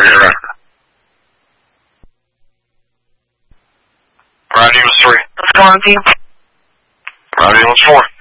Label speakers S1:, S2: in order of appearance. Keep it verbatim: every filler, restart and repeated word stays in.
S1: hereafter. Roger, was three.
S2: What's going on, team?
S1: Roger, was four.